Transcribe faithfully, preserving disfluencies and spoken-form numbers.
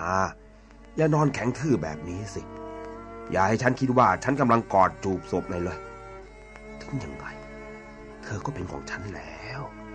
อย่านอนแข็งทื่อแบบนี้สิอย่าให้ฉันคิดว่าฉันกำลังกอดจูบศพนายเลยถึงยังไงเธอก็เป็นของฉันแล้ว